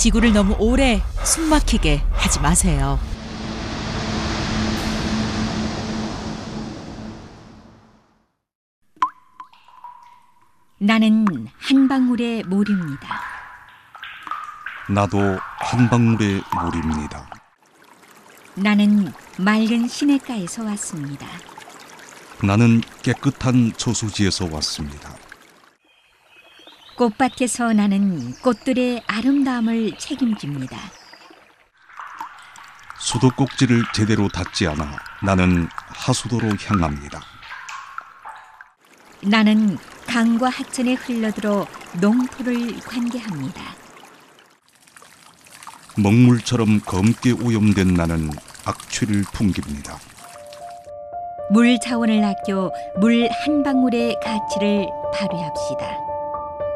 지구를 너무 오래 숨막히게 하지 마세요. 나는 한 방울의 물입니다. 나도 한 방울의 물입니다. 나는 맑은 시냇가에서 왔습니다. 나는 깨끗한 저수지에서 왔습니다. 꽃밭에서 나는 꽃들의 아름다움을 책임집니다. 수도꼭지를 제대로 닫지 않아 나는 하수도로 향합니다. 나는 강과 하천에 흘러들어 농토를 관계합니다. 먹물처럼 검게 오염된 나는 악취를 풍깁니다. 물 자원을 아껴 물 한 방울의 가치를 발휘합시다.